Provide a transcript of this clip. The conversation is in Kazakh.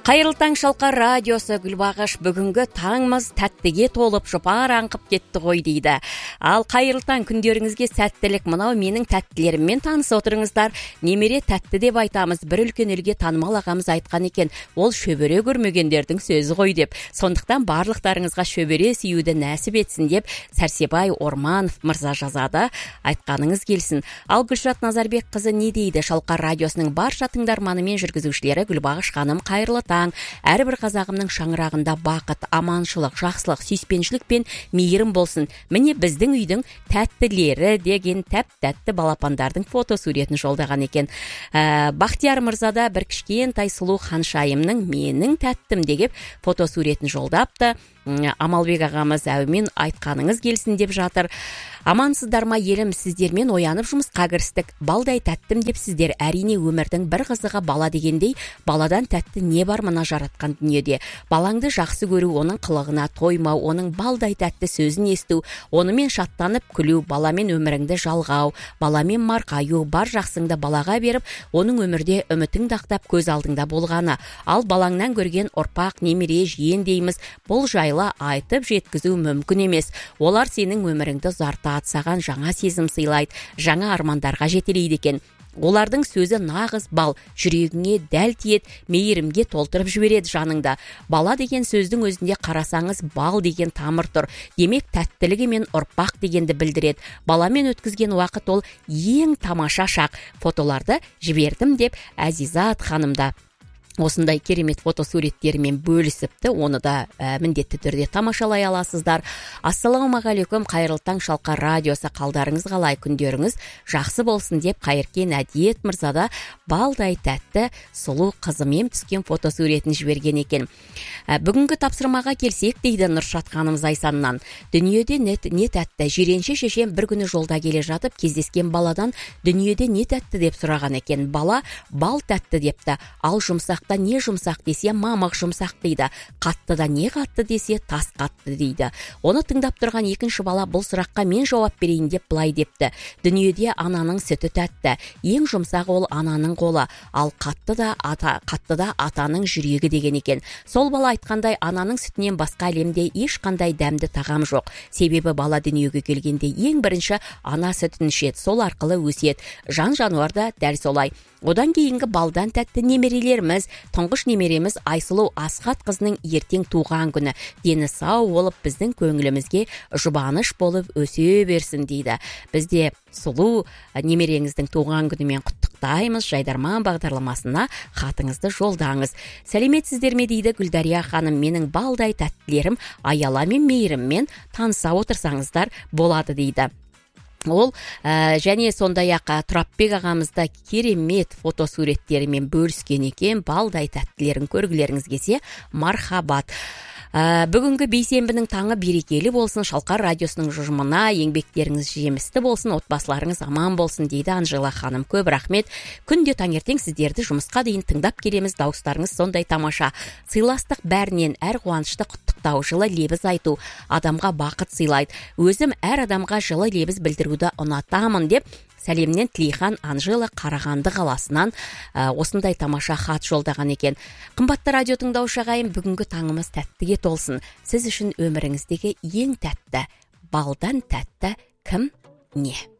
Қайырлы таң Шалқар радиосы Гүлбағыш, бүгінгі таңымыз тәттіге толып жұпар аңқып кетті ғой дейді. Ал қайырлы таң күндеріңізге сәттілік, мынау менің тәттілеріммен таныс отырыңыздар. Немере тәтті деп айтамыз, бір үлкен елге танымал ағамыз айтқан екен, ол шөбере көрмегендердің сөзі ғой деп. Сондықтан барлықтарыңызға шөбере сүюді нәсіп етсін деп Сәрсебай Орманов мырза жазады, айтқаныңыз келсін. Ал Гүлшат Назарбек қызы не дейді? Шалқар радиосының барша тыңдарманы мен жүргізушілері Гүлбағыш ханым, қайырлы таң. Әрбір қазағымның шаңырағында бақыт, аманшылық, жақсылық, сүйіспеншілік пен мейірім болсын. Міне біздің үйдің тәттілері деген тәп-тәтті балапандардың фотосуретін жолдаған екен. Бақтияр мырзада бір кішкентай сұлу ханшайымның менің тәттім деген фотосуретін жолдапты. Амалбек ағамыз әумен айтқаныңыз келсін деп жатыр. Амансыздар ма елім, сіздермен оянып жұмысқа кірістік. Балдай тәттім деп сіздер. Әрине өмірдің бір қызығы бала дегендей, баладан тәтті не бар мына жаратқан дүниеде. Балаңды жақсы көру, оның қылығына тоймау, оның балдай тәтті сөзін есту, онымен шаттанып күлу, баламен өміріңді жалғау, баламен марқаю, бар жақсыңды балаға беріп, оның өмірде үмітің дақтап көз алдыңда болғаны. Ал балаңнан көрген ұрпақ, немере, жиен дейміз, бұл жайлы айтып жеткізу мүмкін емес. Олар сенің өміріңді ұзартады, саған жаңа сезім сыйлайды, жаңа армандарға жетелейді екен. Олардың сөзі нағыз бал, жүрегіңе дәл тиет, мейірімге толтырып жібереді жаныңда. Бала деген сөздің өзінде қарасаңыз бал деген тамыр тұр. Демек тәттілігі мен ұрпақ дегенді білдіреді. Баламен өткізген уақыт ол ең тамаша шақ. Фотоларды жібердім деп Әзизат ханымда осындай керемет фотосуреттерімен бөлісіпті, оны да міндетті түрде тамашалай аласыздар. Ассалаумағалейкум, қайырлы таң Шалқар радиосы, қалдарыңыз қалай, күндеріңіз жақсы болсын деп Қайыркен Әдиет мырзада балдай тәтті сұлу қызымен түскен фотосуретін жіберген екен. Бүгінгі тапсырмаға келсек дейді Нұршат ханым Зайсаннан. Дүниеде не тәтті, жиренше шешем бір күні жолда келе жатып кездескен баладан дүниеде не тәтті деп сұраған екен. Бала бал тәтті депті, ал жұмсақ не жұмсақ десе мамық жұмсақ дейді, қаттыда не қатты десе тас қатты дейді. Оны тыңдап тұрған екінші бала бұл сұраққа мен жауап берейін деп былай депті. Дүниеде ананың сүті тәтті, ең жұмсақ ол ананың қолы, ал қаттыда атаның жүрегі деген екен. Сол бала айтқандай, ананың сүтінен басқа әлемде ешқандай дәмді тағам жоқ. Себебі бала дүниеге келгенде ең бірінші ана сүтін ішеді, сол арқылы өседі. Жан жануарда дәл солай. Одан кейінгі балдан тәтті немерелеріміз, тұңғыш немереміз Айсұлу Асхат қызының ертең туған күні. Дені сау болып, біздің көңілімізге жұбаныш болып өсе берсін дейді. Бізде сұлу немереңіздің туған күнімен құттықтаймыз. Жайдарман бағдарламасына хатыңызды жолдаңыз. Сәлеметсіздер ме дейді Гүлдария ханым, менің балдай тәттілерім аяла мен мейіріммен таныса отырсаңыздар болады дейді. Ол және сондай-ақ Тұрапбек ағамызда керемет фотосуреттерімен бөліскен екен. Балдай тәттілерін көргілеріңіз келсе мархабат. Бүгінгі бейсенбінің таңы берекелі болсын, Шалқар радиосының ұжымына еңбектеріңіз жемісті болсын, отбасыларыңыз аман болсын дейді Анжела ханым. Көп рахмет. Күнде таңертең сіздерді жұмысқа дейін тыңдап келеміз, дауыстарыңыз сондай тамаша. Сыйластық бәрінен, әр қуанышты құттықтау, жылы лебіз айту адамға бақыт сыйлайды. Өзім әр адамға жылы лебіз білдіруді ұнатамын деп сәлемнен Тілейхан Анжела Қарағанды қаласынан осындай тамаша хат жолдаған екен. Қымбатты радио тыңдаушы ағайын, бүгінгі таңымыз тәттіге толсын. Сіз үшін өміріңіздегі ең тәтті, балдан тәтті кім, не?